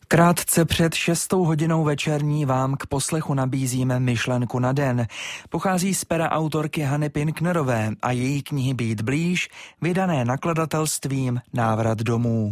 Krátce před 6:00 večerní vám k poslechu nabízíme myšlenku na den. Pochází z pera autorky Hany Pinknerové a její knihy Být blíž, vydané nakladatelstvím Návrat domů.